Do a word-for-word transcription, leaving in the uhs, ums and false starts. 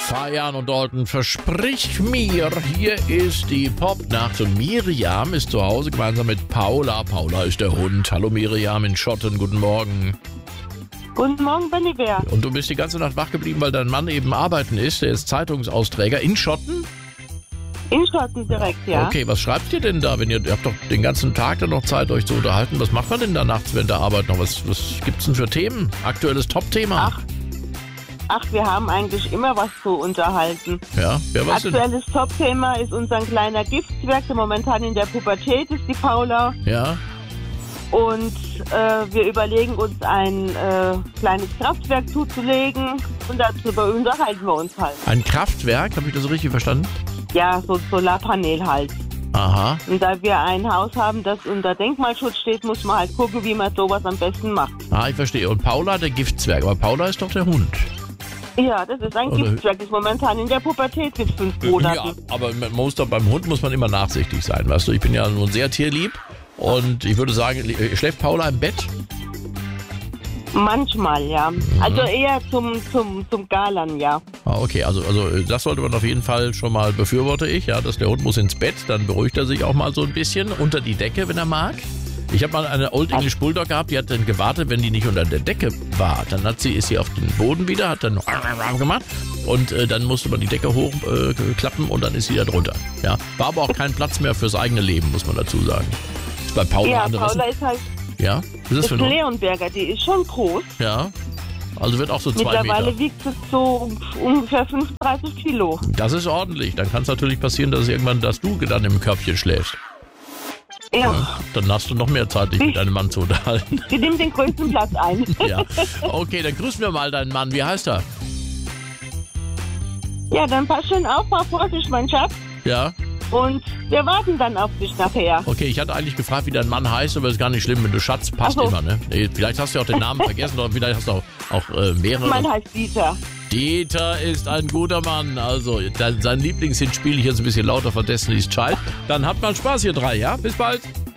Feiern und Dalton, versprich mir, hier ist die Popnacht und Miriam ist zu Hause gemeinsam mit Paula. Paula ist der Hund. Hallo Miriam in Schotten, guten Morgen. Guten Morgen, Benny Bär. Und du bist die ganze Nacht wach geblieben, weil dein Mann eben arbeiten ist, der ist Zeitungsausträger in Schotten? In Schotten direkt, ja. Okay, was schreibt ihr denn da, wenn ihr, ihr habt doch den ganzen Tag dann noch Zeit, euch zu unterhalten. Was macht man denn da nachts während der Arbeit noch? Was, was gibt's denn für Themen? Aktuelles Top-Thema? Ach, ach, wir haben eigentlich immer was zu unterhalten. Ja, wer was denn? Aktuelles Top-Thema ist unser kleiner Giftswerk, der momentan in der Pubertät ist, die Paula. Ja. Und äh, wir überlegen uns ein äh, kleines Kraftwerk zuzulegen und darüber unterhalten wir uns halt. Ein Kraftwerk, habe ich das richtig verstanden? Ja, so ein Solarpanel halt. Aha. Und da wir ein Haus haben, das unter Denkmalschutz steht, muss man halt gucken, wie man sowas am besten macht. Ah, ich verstehe. Und Paula, der Giftzwerg. Aber Paula ist doch der Hund. Ja, das ist ein Oder- Giftswerk, das ist momentan in der Pubertät mit fünf Monaten. Ja, aber man muss doch, beim Hund muss man immer nachsichtig sein, weißt du? Ich bin ja nun sehr tierlieb und ich würde sagen, schläft Paula im Bett? Manchmal, ja. Mhm. Also eher zum, zum, zum Galern, ja. Ah, okay, also, also das sollte man auf jeden Fall schon mal, befürworte ich, ja, dass der Hund muss ins Bett, dann beruhigt er sich auch mal so ein bisschen unter die Decke, wenn er mag. Ich habe mal eine Old English Bulldog gehabt, die hat dann gewartet, wenn die nicht unter der Decke war. Dann hat sie, ist sie auf den Boden wieder, hat dann gemacht und äh, dann musste man die Decke hochklappen äh, klappen und dann ist sie da drunter. Ja, war aber auch kein Platz mehr fürs eigene Leben, muss man dazu sagen. Ist bei Paula Ja, anderes. Paula ist halt, Ja, was ist das das für ein Hund? Leonberger, die ist schon groß. Ja, also wird auch so zwei Mittlerweile Meter. wiegt sie so ungefähr fünfunddreißig Kilo. Das ist ordentlich. Dann kann es natürlich passieren, dass es irgendwann, dass du dann im Körbchen schläfst. Ja, Ja, dann hast du noch mehr Zeit, dich mit deinem Mann zu unterhalten. sie nimmt den größten Platz ein. Ja. Okay, dann grüßen wir mal deinen Mann. Wie heißt er? Ja, dann pass schön auf, fahr vorsichtig, mein Schatz. Ja. Und wir warten dann auf dich nachher. Okay, ich hatte eigentlich gefragt, wie dein Mann heißt, aber ist gar nicht schlimm, wenn du Schatz passt Ach so. immer, ne? Nee, vielleicht hast du auch den Namen vergessen oder vielleicht hast du auch, auch äh, mehrere. Mein heißt Dieter. Dieter ist ein guter Mann. Also, sein Lieblingshit spiele ich jetzt ein bisschen lauter von Destiny's Child. Dann habt mal Spaß, ihr drei, ja? Bis bald.